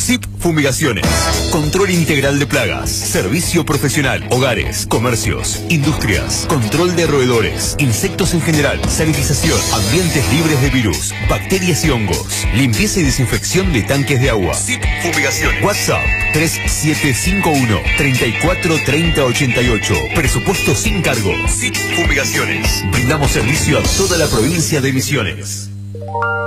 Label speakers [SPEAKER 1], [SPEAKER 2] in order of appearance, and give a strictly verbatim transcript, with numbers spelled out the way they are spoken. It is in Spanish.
[SPEAKER 1] S I P Fumigaciones. Control integral de plagas. Servicio profesional. Hogares, comercios, industrias. Control de roedores. Insectos en general. Sanitización. Ambientes libres de virus, bacterias y hongos. Limpieza y desinfección de tanques de agua. S I P Fumigaciones. WhatsApp tres siete cinco uno, tres cuatro tres cero ocho ocho. Presupuesto sin cargo. S I P Fumigaciones. Brindamos servicio a toda la provincia de Misiones.